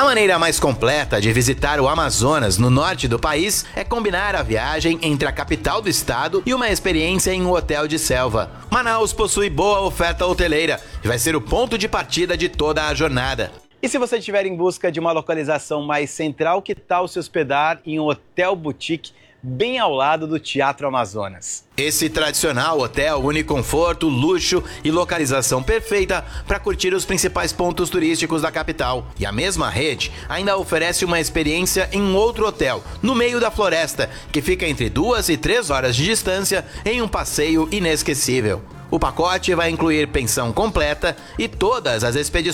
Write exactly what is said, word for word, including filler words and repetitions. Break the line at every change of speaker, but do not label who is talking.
maneira mais completa de visitar o Amazonas, no norte do país, é combinar a viagem entre a capital do estado e uma experiência em um hotel de selva. Manaus possui boa oferta hoteleira e vai ser o ponto de partida de toda a jornada.
E se você estiver em busca de uma localização mais central, que tal se hospedar em um hotel boutique bem ao lado do Teatro Amazonas?
Esse tradicional hotel une conforto, luxo e localização perfeita para curtir os principais pontos turísticos da capital. E a mesma rede ainda oferece uma experiência em um outro hotel, no meio da floresta, que fica entre duas e três horas de distância em um passeio inesquecível. O pacote vai incluir pensão completa e todas as expedições